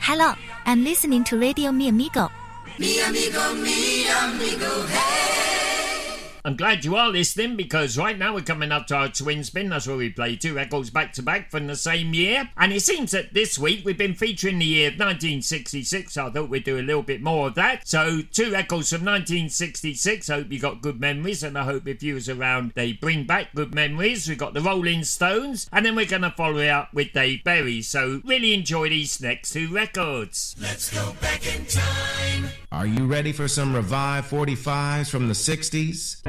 Hello, I'm listening to Radio Mi Amigo. Mi amigo, hey! I'm glad you are listening, because right now we're coming up to our twin spin. That's where we play 2 records back to back from the same year. And it seems that this week we've been featuring the year 1966. So I thought we'd do a little bit more of that. So 2 records from 1966. I hope you got good memories, and I hope if you was around they bring back good memories. We've got the Rolling Stones, and then we're going to follow it up with Dave Berry. So really enjoy these next 2 records. Let's go back in time. Are you ready for some revived 45s from the 60s?